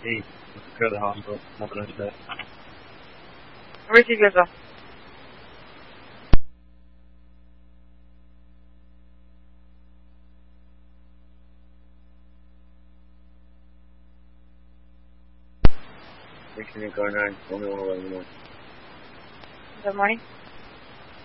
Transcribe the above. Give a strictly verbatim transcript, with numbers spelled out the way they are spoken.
Hey, let's go to the hospital. Nothing under that. Where's he go? Make sure you go nine. Only one eleven more. Good morning.